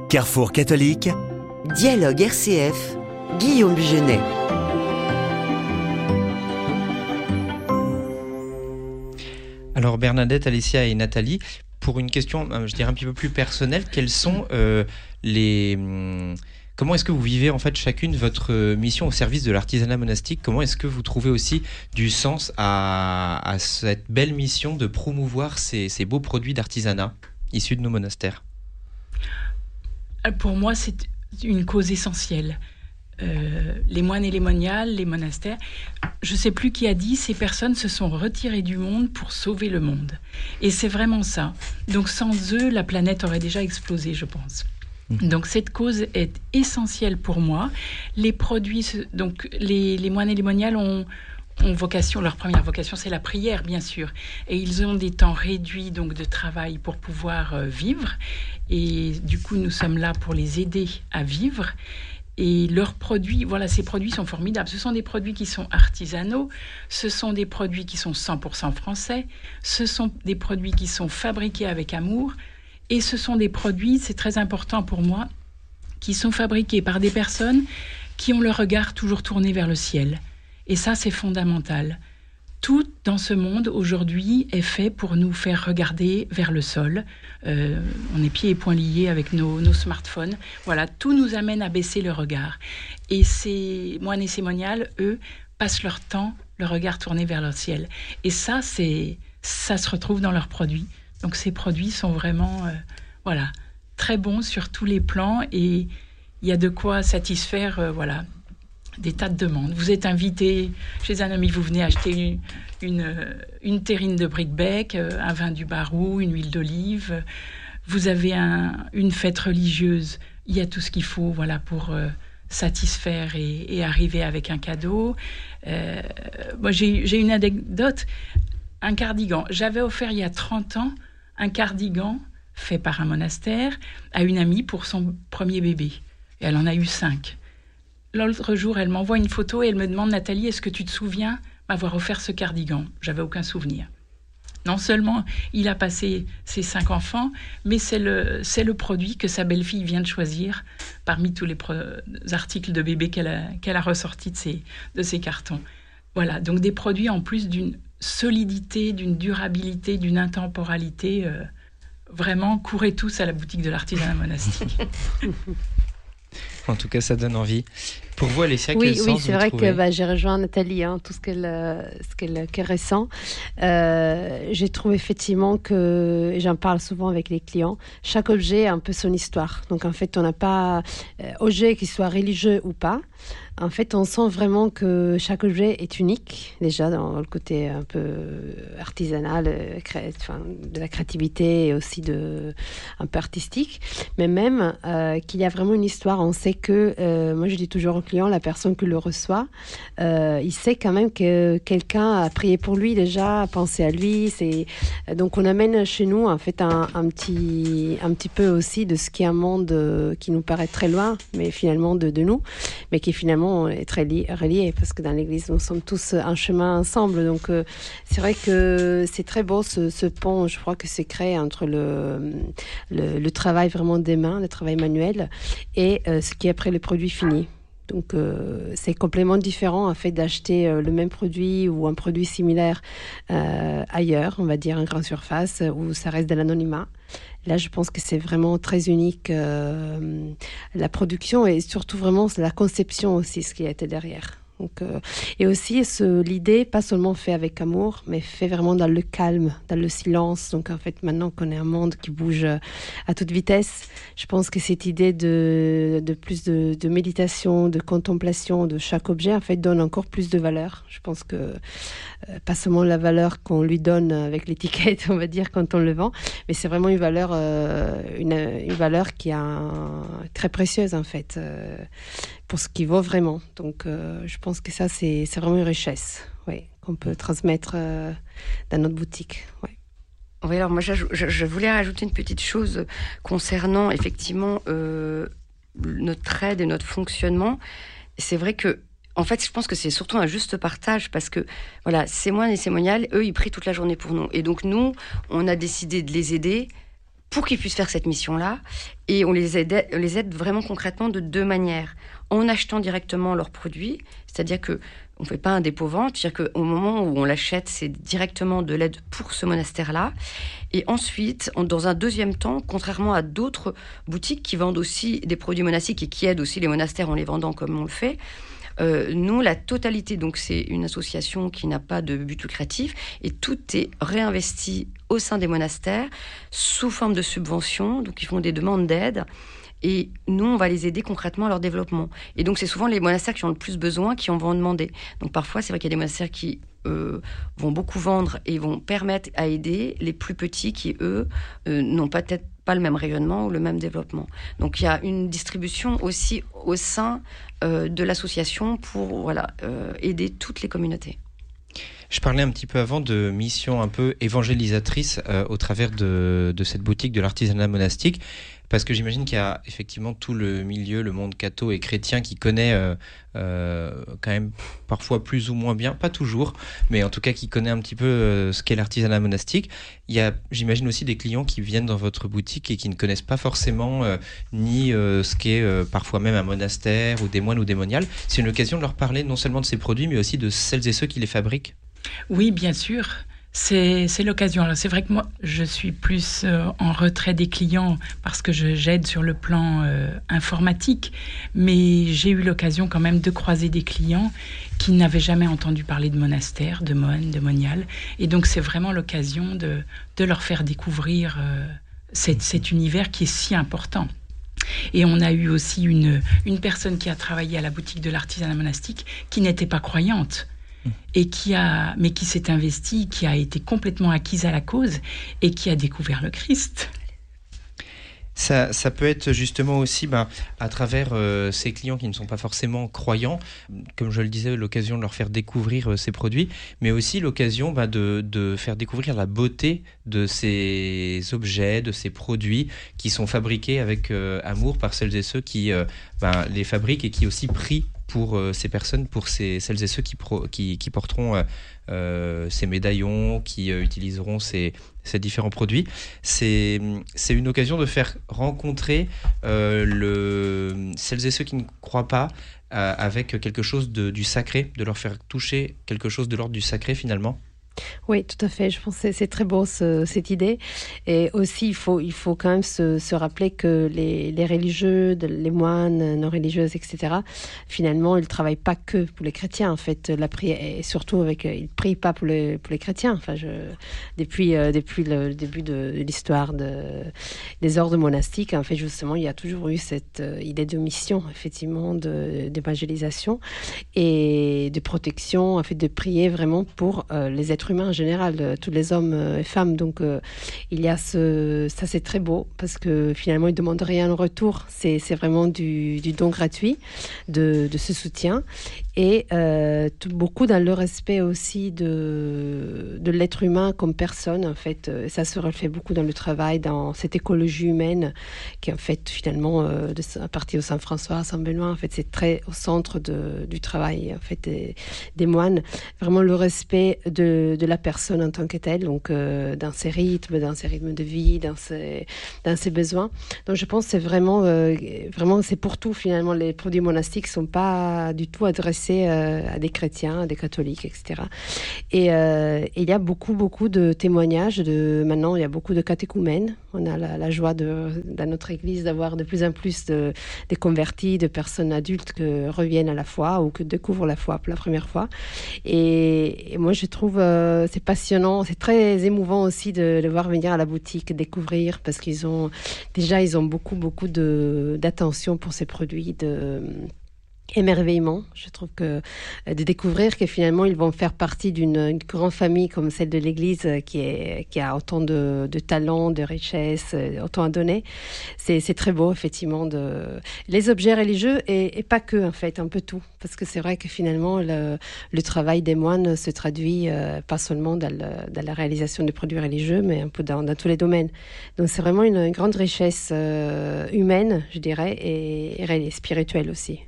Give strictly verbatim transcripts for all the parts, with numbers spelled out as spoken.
Carrefour catholique. Dialogue R C F, Guillaume Bugenet. Alors Bernadette, Alessia et Nathalie, pour une question, je dirais un petit peu plus personnelle, quelles sont euh, les... Hum, comment est-ce que vous vivez en fait chacune votre mission au service de l'artisanat monastique ? Comment est-ce que vous trouvez aussi du sens à, à cette belle mission de promouvoir ces, ces beaux produits d'artisanat issus de nos monastères ? Pour moi, c'est une cause essentielle. Euh, les moines et les moniales, les monastères, je ne sais plus qui a dit, ces personnes se sont retirées du monde pour sauver le monde. Et c'est vraiment ça. Donc sans eux, la planète aurait déjà explosé, je pense. Mmh. Donc cette cause est essentielle pour moi. Les produits, donc les, les moines et les moniales ont, ont vocation, leur première vocation, c'est la prière, bien sûr. Et ils ont des temps réduits donc, de travail pour pouvoir euh, vivre. Et du coup, nous sommes là pour les aider à vivre. Et leurs produits, voilà, ces produits sont formidables. Ce sont des produits qui sont artisanaux, ce sont des produits qui sont cent pour cent français, ce sont des produits qui sont fabriqués avec amour, et ce sont des produits, c'est très important pour moi, qui sont fabriqués par des personnes qui ont le regard toujours tourné vers le ciel. Et ça, c'est fondamental. Tout dans ce monde, aujourd'hui, est fait pour nous faire regarder vers le sol. Euh, on est pieds et poings liés avec nos, nos smartphones. Voilà, tout nous amène à baisser le regard. Et ces moines et ces moniales, eux, passent leur temps, le regard tourné vers le ciel. Et ça, c'est, ça se retrouve dans leurs produits. Donc ces produits sont vraiment euh, voilà, très bons sur tous les plans. Et il y a de quoi satisfaire... Euh, voilà, des tas de demandes. Vous êtes invité chez un ami, vous venez acheter une, une, une terrine de bric-bec, un vin du Barou, une huile d'olive. Vous avez un, une fête religieuse. Il y a tout ce qu'il faut voilà, pour euh, satisfaire et, et arriver avec un cadeau. Euh, moi, j'ai, j'ai une anecdote. Un cardigan. J'avais offert il y a trente ans un cardigan fait par un monastère à une amie pour son premier bébé. Et elle en a eu cinq. L'autre jour, elle m'envoie une photo et elle me demande « Nathalie, est-ce que tu te souviens m'avoir offert ce cardigan ?» J'avais aucun souvenir. Non seulement il a passé ses cinq enfants, mais c'est le, c'est le produit que sa belle-fille vient de choisir parmi tous les pro- articles de bébé qu'elle a, qu'elle a ressortis de ses, de ses cartons. Voilà, donc des produits en plus d'une solidité, d'une durabilité, d'une intemporalité. Euh, vraiment, courez tous à la boutique de l'artisanat monastique. En tout cas, ça donne envie. Pour vous, Alessia, oui, quel sens oui, vous c'est vrai trouvez ? que bah, j'ai rejoint Nathalie, hein, tout ce qu'elle, euh, ce qu'elle, qu'elle ressent. Euh, j'ai trouvé effectivement que, et j'en parle souvent avec les clients, chaque objet a un peu son histoire. Donc en fait, on n'a pas euh, objet qui soit religieux ou pas. En fait, on sent vraiment que chaque objet est unique, déjà dans le côté un peu artisanal, cré... enfin, de la créativité et aussi de... un peu artistique. Mais même euh, qu'il y a vraiment une histoire. On sait que, euh, moi je dis toujours au client, la personne qui le reçoit, euh, il sait quand même que quelqu'un a prié pour lui déjà, a pensé à lui. C'est... Donc on amène chez nous en fait un, un, petit, un petit peu aussi de ce qui est un monde euh, qui nous paraît très loin, mais finalement de, de nous, mais qui finalement est très li- relié, parce que dans l'église nous sommes tous un chemin ensemble. Donc euh, c'est vrai que c'est très beau ce, ce pont, je crois que c'est créé entre le, le, le travail vraiment des mains, le travail manuel, et euh, ce qui est après le produit fini. Donc euh, c'est complètement différent en fait d'acheter euh, le même produit ou un produit similaire euh, ailleurs, on va dire en grande surface, où ça reste de l'anonymat. Là, je pense que c'est vraiment très unique, euh, la production et surtout vraiment la conception aussi, ce qui a été derrière. Donc, euh, et aussi, ce, l'idée, pas seulement fait avec amour, mais fait vraiment dans le calme, dans le silence. Donc, en fait, maintenant qu'on est un monde qui bouge à toute vitesse, je pense que cette idée de, de plus de, de méditation, de contemplation de chaque objet, en fait, donne encore plus de valeur. Je pense que euh, pas seulement la valeur qu'on lui donne avec l'étiquette, on va dire, quand on le vend, mais c'est vraiment une valeur, euh, une, une valeur qui est un, très précieuse, en fait, euh, pour ce qui vaut vraiment. Donc, euh, je pense que ça, c'est, c'est vraiment une richesse, oui, qu'on peut transmettre euh, dans notre boutique. Ouais. Oui, alors moi, je, je, je voulais rajouter une petite chose concernant, effectivement, euh, notre aide et notre fonctionnement. C'est vrai que, en fait, je pense que c'est surtout un juste partage, parce que, voilà, ces moines et ces moniales, eux, ils prient toute la journée pour nous. Et donc, nous, on a décidé de les aider pour qu'ils puissent faire cette mission-là. Et on les aide, on les aide vraiment concrètement de deux manières. En achetant directement leurs produits, c'est-à-dire que on ne fait pas un dépôt-vente, c'est-à-dire qu'au moment où on l'achète, c'est directement de l'aide pour ce monastère-là. Et ensuite, on, dans un deuxième temps, contrairement à d'autres boutiques qui vendent aussi des produits monastiques et qui aident aussi les monastères en les vendant comme on le fait, euh, nous, la totalité, donc c'est une association qui n'a pas de but lucratif, et tout est réinvesti au sein des monastères sous forme de subventions, donc ils font des demandes d'aide. Et nous, on va les aider concrètement à leur développement. Et donc, c'est souvent les monastères qui ont le plus besoin qui en vont demander. Donc, parfois, c'est vrai qu'il y a des monastères qui euh, vont beaucoup vendre et vont permettre à aider les plus petits qui, eux, euh, n'ont peut-être pas le même rayonnement ou le même développement. Donc, il y a une distribution aussi au sein euh, de l'association pour voilà, euh, aider toutes les communautés. Je parlais un petit peu avant de mission un peu évangélisatrice euh, au travers de, de cette boutique de l'artisanat monastique. Parce que j'imagine qu'il y a effectivement tout le milieu, le monde catho et chrétien qui connaît euh, euh, quand même parfois plus ou moins bien, pas toujours, mais en tout cas qui connaît un petit peu euh, ce qu'est l'artisanat monastique. Il y a, j'imagine aussi des clients qui viennent dans votre boutique et qui ne connaissent pas forcément euh, ni euh, ce qu'est euh, parfois même un monastère ou des moines ou des moniales. C'est une occasion de leur parler non seulement de ces produits, mais aussi de celles et ceux qui les fabriquent. Oui, bien sûr. C'est, c'est l'occasion. Alors, c'est vrai que moi, je suis plus euh, en retrait des clients parce que je, j'aide sur le plan euh, informatique, mais j'ai eu l'occasion quand même de croiser des clients qui n'avaient jamais entendu parler de monastère, de moine, de moniale. Et donc, c'est vraiment l'occasion de, de leur faire découvrir euh, cet, cet univers qui est si important. Et on a eu aussi une, une personne qui a travaillé à la boutique de l'artisanat monastique qui n'était pas croyante. Et qui a, mais qui s'est investie, qui a été complètement acquise à la cause et qui a découvert le Christ. Ça, ça peut être justement aussi ben, à travers euh, ces clients qui ne sont pas forcément croyants, comme je le disais, l'occasion de leur faire découvrir euh, ces produits, mais aussi l'occasion ben, de, de faire découvrir la beauté de ces objets, de ces produits qui sont fabriqués avec euh, amour par celles et ceux qui euh, ben, les fabriquent et qui aussi prient pour euh, ces personnes, pour ces, celles et ceux qui, pro, qui, qui porteront euh, euh, ces médaillons, qui euh, utiliseront ces, ces différents produits. C'est, c'est une occasion de faire rencontrer euh, le, celles et ceux qui ne croient pas euh, avec quelque chose de, du sacré, de leur faire toucher quelque chose de l'ordre du sacré finalement. Oui, tout à fait. Je pense que c'est très beau ce, cette idée. Et aussi, il faut, il faut quand même se, se rappeler que les, les religieux, les moines, non religieuses, et cetera, finalement, ils ne travaillent pas que pour les chrétiens. En fait, la prière, et surtout, avec, ils ne prient pas pour les, pour les chrétiens. Enfin, je, depuis, euh, depuis le début de, de l'histoire de, des ordres monastiques, en fait, justement, il y a toujours eu cette euh, idée de mission, effectivement, de, d'évangélisation et de protection, en fait, de prier vraiment pour euh, les êtres humains en général, tous les hommes et femmes. Donc euh, il y a ce, ça c'est très beau parce que finalement ils ne demandent rien en retour. C'est, c'est vraiment du, du don gratuit de, de ce soutien et euh, tout, beaucoup dans le respect aussi de, de l'être humain comme personne. En fait, ça se reflète beaucoup dans le travail, dans cette écologie humaine qui en fait finalement euh, de, à partir de Saint-François, Saint-Benoît, en fait c'est très au centre de, du travail en fait des, des moines. Vraiment le respect de de la personne en tant que telle, donc euh, dans ses rythmes, dans ses rythmes de vie, dans ses, dans ses besoins. Donc je pense que c'est vraiment, euh, vraiment c'est pour tout finalement. Les produits monastiques ne sont pas du tout adressés euh, à des chrétiens, à des catholiques, et cetera. Et euh, il y a beaucoup, beaucoup de témoignages. De, maintenant, il y a beaucoup de catéchumènes. On a la, la joie de, dans notre église d'avoir de plus en plus de, de convertis, de personnes adultes qui reviennent à la foi ou qui découvrent la foi pour la première fois. Et, et moi, je trouve euh, c'est passionnant, c'est très émouvant aussi de, de voir venir à la boutique, découvrir, parce qu'ils ont déjà ils ont beaucoup beaucoup de d'attention pour ces produits, de émerveillement. Je trouve que de découvrir que finalement ils vont faire partie d'une une grande famille comme celle de l'Église qui est qui a autant de, de talents, de richesses, autant à donner. C'est c'est très beau effectivement de les objets religieux et, et pas que en fait un peu tout, parce que c'est vrai que finalement le, le travail des moines se traduit euh, pas seulement dans, le, dans la réalisation des produits religieux, mais un peu dans, dans tous les domaines. Donc c'est vraiment une, une grande richesse euh, humaine, je dirais, et, et spirituelle aussi.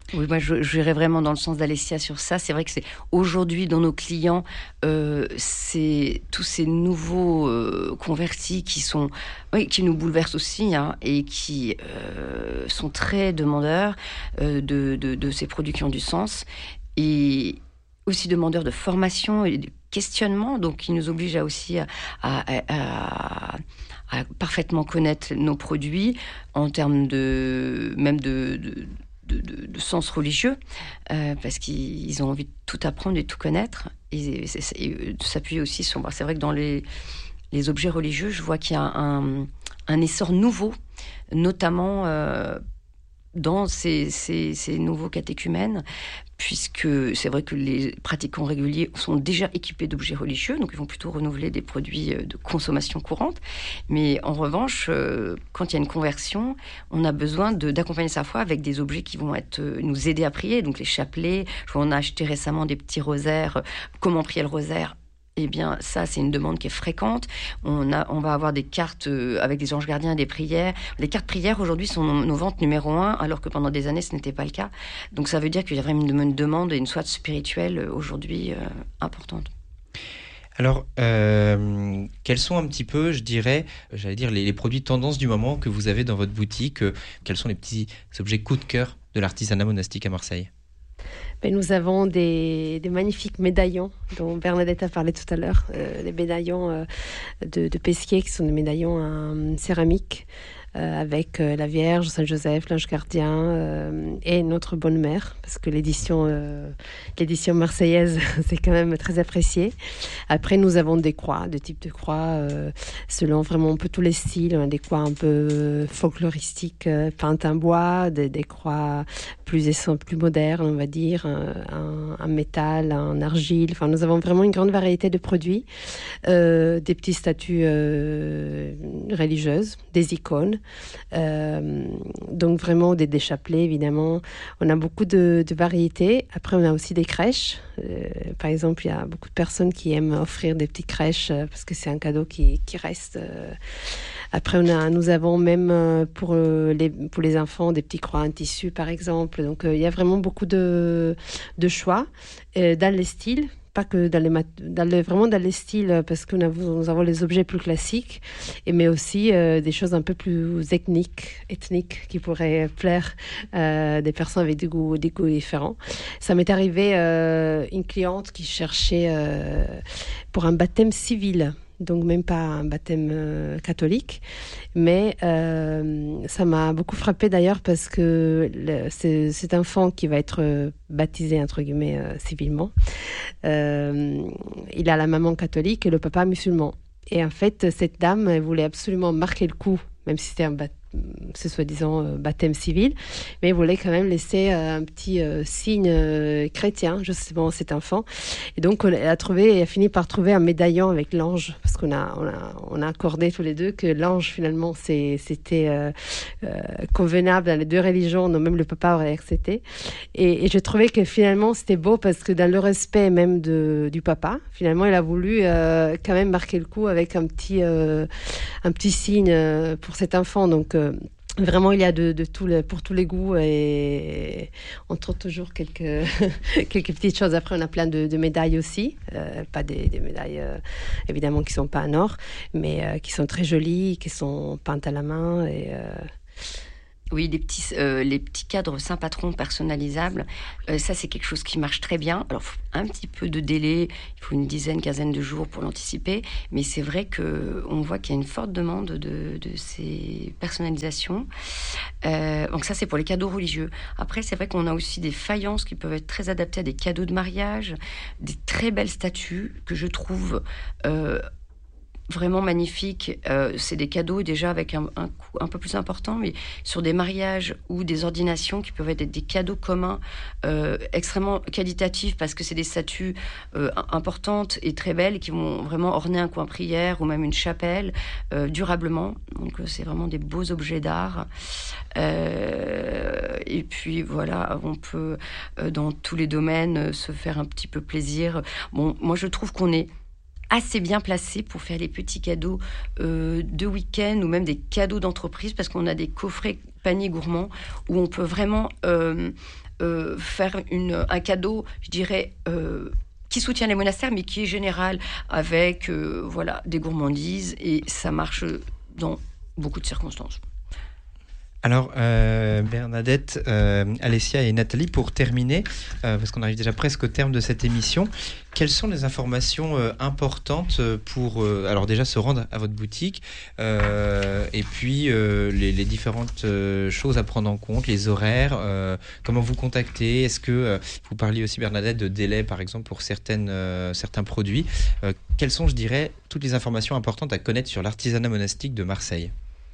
Oui, moi je j'irais vraiment dans le sens d'Alessia sur ça. C'est vrai que c'est aujourd'hui dans nos clients, euh, c'est tous ces nouveaux euh, convertis qui sont, oui, qui nous bouleversent aussi, hein, et qui euh, sont très demandeurs euh, de, de, de ces produits qui ont du sens, et aussi demandeurs de formation et de questionnement, donc qui nous obligent à aussi à, à, à, à parfaitement connaître nos produits en termes de même de, de De, de, de sens religieux, euh, parce qu'ils ont envie de tout apprendre et de tout connaître, et, et, et de s'appuyer aussi sur... C'est vrai que dans les, les objets religieux, je vois qu'il y a un, un essor nouveau, notamment euh, dans ces, ces, ces nouveaux catéchumènes, puisque c'est vrai que les pratiquants réguliers sont déjà équipés d'objets religieux, donc ils vont plutôt renouveler des produits de consommation courante. Mais en revanche, euh, quand il y a une conversion, on a besoin de, d'accompagner sa foi avec des objets qui vont être, euh, nous aider à prier, donc les chapelets. On a acheté récemment des petits rosaires. Comment prier le rosaire ? Eh bien, ça, c'est une demande qui est fréquente. On, a, on va avoir des cartes euh, avec des anges gardiens et des prières. Les cartes prières, aujourd'hui, sont nos, nos ventes numéro un, alors que pendant des années, ce n'était pas le cas. Donc, ça veut dire qu'il y a vraiment une, une demande et une soif spirituelle, euh, aujourd'hui, euh, importante. Alors, euh, quels sont un petit peu, je dirais, j'allais dire, les, les produits tendance du moment que vous avez dans votre boutique ? euh, Quels sont les petits objets coup de cœur de l'artisanat monastique à Marseille ? Ben, nous avons des, des magnifiques médaillons dont Bernadette a parlé tout à l'heure, euh, des médaillons euh, de, de Pesquier, qui sont des médaillons en céramique, euh, avec euh, la Vierge, Saint-Joseph, l'ange gardien euh, et notre bonne mère, parce que l'édition, euh, l'édition marseillaise, c'est quand même très apprécié. Après, nous avons des croix, des types de croix, euh, selon vraiment un peu tous les styles. On a des croix un peu folkloristiques, euh, peintes en bois, des, des croix plus, plus modernes, on va dire, en, en métal, en argile. Enfin, nous avons vraiment une grande variété de produits, euh, des petites statues euh, religieuses, des icônes, euh, donc vraiment des, des chapelets, évidemment. On a beaucoup de, de variétés. Après, on a aussi des crèches. Euh, par exemple, il y a beaucoup de personnes qui aiment offrir des petites crèches euh, parce que c'est un cadeau qui, qui reste. Euh. Après, on a, nous avons même euh, pour, euh, les, pour les enfants des petits croix en tissu, par exemple. Donc, euh, il y a vraiment beaucoup de, de choix euh, dans les styles. Pas que dans les, mat- dans les vraiment dans les styles, parce que nous avons les objets plus classiques, et, mais aussi euh, des choses un peu plus ethniques, ethniques qui pourraient plaire euh, des personnes avec des goûts, des goûts différents. Ça m'est arrivé euh, une cliente qui cherchait euh, pour un baptême civil. Donc même pas un baptême euh, catholique, mais euh, ça m'a beaucoup frappée d'ailleurs parce que le, c'est, cet enfant qui va être baptisé entre guillemets euh, civilement, euh, il a la maman catholique et le papa musulman. Et en fait, cette dame, elle voulait absolument marquer le coup, même si c'était un baptême, c'est soi-disant euh, baptême civil, mais il voulait quand même laisser euh, un petit euh, signe euh, chrétien, justement, cet enfant. Et donc, on a trouvé, elle a fini par trouver un médaillon avec l'ange, parce qu'on a, on a, on a accordé tous les deux que l'ange, finalement, c'est, c'était euh, euh, convenable dans les deux religions, donc même le papa aurait accepté. Et, et j'ai trouvé que finalement, c'était beau, parce que dans le respect même de, du papa, finalement, il a voulu euh, quand même marquer le coup avec un petit, euh, un petit signe euh, pour cet enfant. Donc, euh, vraiment, il y a de, de tout le, pour tous les goûts, et on trouve toujours quelques, quelques petites choses. Après, on a plein de, de médailles aussi, euh, pas des, des médailles euh, évidemment qui sont pas en or, mais euh, qui sont très jolies, qui sont peintes à la main et euh, Oui, des petits, euh, les petits cadres Saint-Patron personnalisables, euh, ça c'est quelque chose qui marche très bien. Alors, faut un petit peu de délai, il faut une dizaine, quinzaine de jours pour l'anticiper, mais c'est vrai qu'on voit qu'il y a une forte demande de, de ces personnalisations. Euh, donc ça, c'est pour les cadeaux religieux. Après, c'est vrai qu'on a aussi des faïences qui peuvent être très adaptées à des cadeaux de mariage, des très belles statues que je trouve... Euh, vraiment magnifique. Euh, c'est des cadeaux déjà avec un, un coût un peu plus important, mais sur des mariages ou des ordinations qui peuvent être des cadeaux communs euh, extrêmement qualitatifs, parce que c'est des statues euh, importantes et très belles qui vont vraiment orner un coin prière ou même une chapelle euh, durablement. Donc c'est vraiment des beaux objets d'art. Euh, et puis voilà, on peut euh, dans tous les domaines se faire un petit peu plaisir. Bon, moi je trouve qu'on est assez bien placé pour faire les petits cadeaux euh, de week-end ou même des cadeaux d'entreprise, parce qu'on a des coffrets panier gourmand où on peut vraiment euh, euh, faire une, un cadeau, je dirais, euh, qui soutient les monastères, mais qui est général, avec euh, voilà, des gourmandises, et ça marche dans beaucoup de circonstances. Alors, euh, Bernadette, euh, Alessia et Nathalie, pour terminer, euh, parce qu'on arrive déjà presque au terme de cette émission, quelles sont les informations euh, importantes pour, euh, alors déjà, se rendre à votre boutique, euh, et puis euh, les, les différentes euh, choses à prendre en compte, les horaires, euh, comment vous contacter, est-ce que, euh, vous parliez aussi, Bernadette, de délai, par exemple, pour certaines, euh, certains produits. Euh, quelles sont, je dirais, toutes les informations importantes à connaître sur l'artisanat monastique de Marseille ?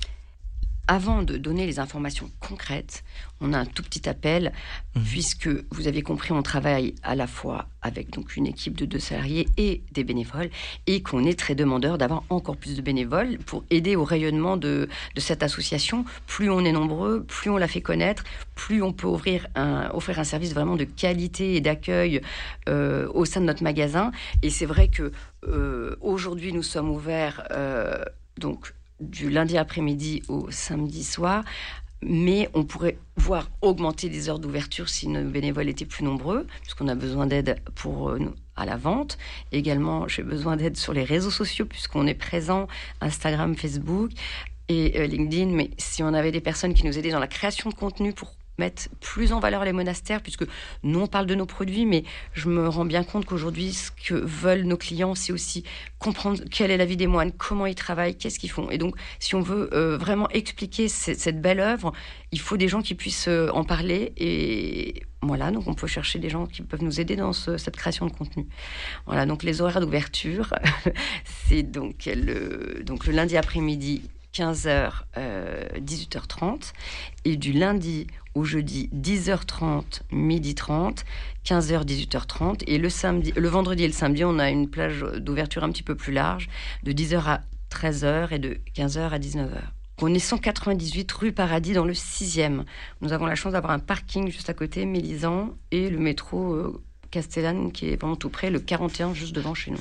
Avant de donner les informations concrètes, on a un tout petit appel, mmh. puisque vous avez compris, on travaille à la fois avec donc une équipe de deux salariés et des bénévoles, et qu'on est très demandeur d'avoir encore plus de bénévoles pour aider au rayonnement de, de cette association. Plus on est nombreux, plus on la fait connaître, plus on peut offrir un, offrir un service vraiment de qualité et d'accueil euh, au sein de notre magasin. Et c'est vrai que euh, aujourd'hui, nous sommes ouverts euh, donc du lundi après-midi au samedi soir, mais on pourrait voir augmenter les heures d'ouverture si nos bénévoles étaient plus nombreux, puisqu'on a besoin d'aide pour, euh, à la vente. Également, j'ai besoin d'aide sur les réseaux sociaux, puisqu'on est présent, Instagram, Facebook et euh, LinkedIn, mais si on avait des personnes qui nous aidaient dans la création de contenu pour mettre plus en valeur les monastères, puisque nous on parle de nos produits, mais je me rends bien compte qu'aujourd'hui ce que veulent nos clients, c'est aussi comprendre quelle est la vie des moines, comment ils travaillent, qu'est-ce qu'ils font. Et donc si on veut euh, vraiment expliquer cette, cette belle œuvre, il faut des gens qui puissent euh, en parler, et voilà, donc on peut chercher des gens qui peuvent nous aider dans ce, cette création de contenu. Voilà, donc les horaires d'ouverture, c'est donc le, donc le lundi après-midi quinze heures, euh, dix-huit heures trente, et du lundi au jeudi dix heures trente, midi trente, quinze heures, dix-huit heures trente, et le samedi, le vendredi et le samedi, on a une plage d'ouverture un petit peu plus large, de dix heures à treize heures et de quinze heures à dix-neuf heures. On est cent quatre-vingt-dix-huit rue Paradis dans le sixième. Nous avons la chance d'avoir un parking juste à côté, Mélisande, et le métro euh, Castellane qui est vraiment tout près, le quarante et un juste devant chez nous.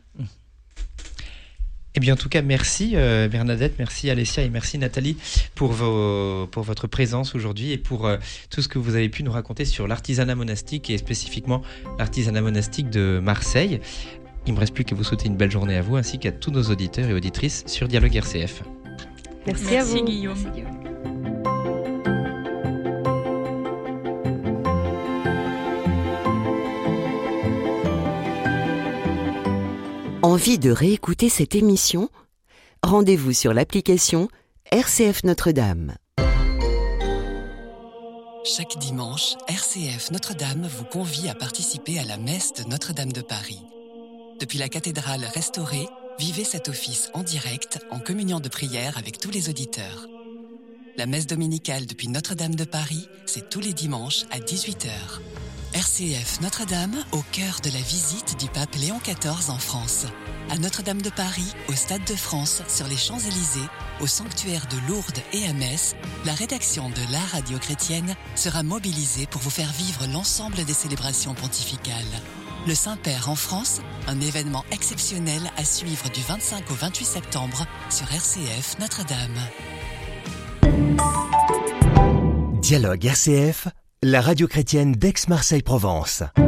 Eh bien, en tout cas, merci euh, Bernadette, merci Alessia et merci Nathalie pour, vos, pour votre présence aujourd'hui et pour euh, tout ce que vous avez pu nous raconter sur l'artisanat monastique et spécifiquement l'artisanat monastique de Marseille. Il ne me reste plus qu'à vous souhaiter une belle journée à vous ainsi qu'à tous nos auditeurs et auditrices sur Dialogue R C F. Merci, merci à vous. Guillaume. Merci, Guillaume. Envie de réécouter cette émission ? Rendez-vous sur l'application R C F Notre-Dame. Chaque dimanche, R C F Notre-Dame vous convie à participer à la messe de Notre-Dame de Paris. Depuis la cathédrale restaurée, vivez cet office en direct, en communion de prière avec tous les auditeurs. La messe dominicale depuis Notre-Dame de Paris, c'est tous les dimanches à dix-huit heures. R C F Notre-Dame, au cœur de la visite du pape Léon quatorze en France. À Notre-Dame de Paris, au Stade de France, sur les Champs-Élysées, au sanctuaire de Lourdes et à Metz, la rédaction de la radio chrétienne sera mobilisée pour vous faire vivre l'ensemble des célébrations pontificales. Le Saint-Père en France, un événement exceptionnel à suivre du vingt-cinq au vingt-huit septembre sur R C F Notre-Dame. Dialogue R C F, la radio chrétienne d'Aix-Marseille-Provence.